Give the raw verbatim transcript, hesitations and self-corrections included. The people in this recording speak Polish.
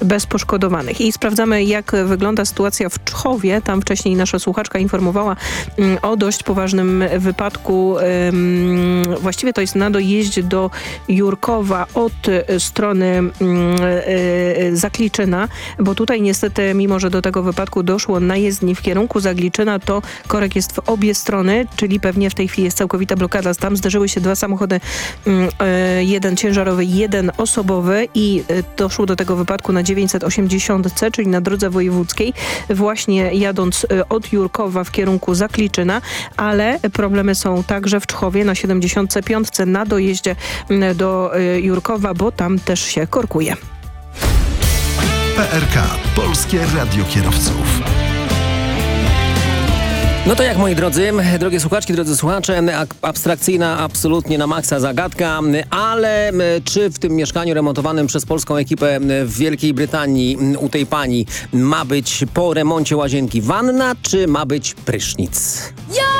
bez poszkodowanych. I sprawdzamy, jak wygląda sytuacja w Czchowie. Tam wcześniej nasza słuchaczka informowała um, o dość poważnym wypadku. Um, właściwie to jest na dojeździe do Jurkowa od strony um, y, Zakliczyna, bo tutaj niestety, mimo że do tego wypadku doszło na jezdni w kierunku Zagliczyna, to korek jest w obie strony, czyli pewnie w tej chwili jest całkowita blokada. Tam zderzyły się dwa samochody, um, y, jeden ciężarowy, jeden osobowy i y, doszło do tego wypadku na dziewięćset osiemdziesiąt C, czyli na drodze wojewódzkiej, właśnie jadąc y, od Jurkowa w kierunku Zakliczyna, ale problemy są także w Czchowie na siedemdziesiąt pięć na dojeździe y, do y, Jurkowa, bo tam też się korkuje. P R K. Polskie Radio Kierowców. No to jak, moi drodzy, drogie słuchaczki, drodzy słuchacze, abstrakcyjna absolutnie na maksa zagadka, ale czy w tym mieszkaniu remontowanym przez polską ekipę w Wielkiej Brytanii u tej pani ma być po remoncie łazienki wanna, czy ma być prysznic? Ja!